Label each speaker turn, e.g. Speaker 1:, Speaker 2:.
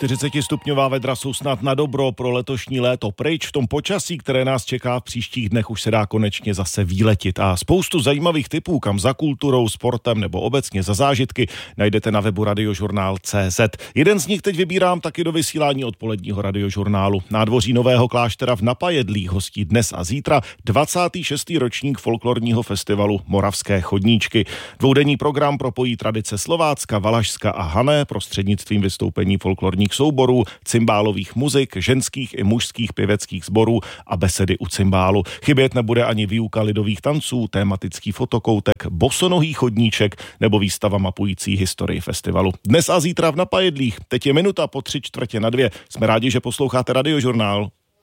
Speaker 1: 40stupňová vedra jsou snad na dobro pro letošní léto pryč. V tom počasí, které nás čeká v příštích dnech, už se dá konečně zase výletit. A spoustu zajímavých tipů, kam za kulturou, sportem nebo obecně za zážitky, najdete na webu Radiožurnál.cz. Jeden z nich teď vybírám taky do vysílání odpoledního Radiožurnálu. Nádvoří Nového Kláštera v Napajedlích hostí dnes a zítra 26. ročník folklorního festivalu Moravské chodníčky. Dvoudenní program propojí tradice Slovácka, Valašska a Hané prostřednictvím vystoupení folklorních souborů, cymbálových muzik, ženských i mužských pěveckých sborů a besedy u cymbálu. Chybět nebude ani výuka lidových tanců, tématický fotokoutek, bosonohý chodníček nebo výstava mapující historii festivalu. Dnes a zítra v Napajedlích. Teď je minuta po 3/4 na 2. Jsme rádi, že posloucháte Radiožurnál.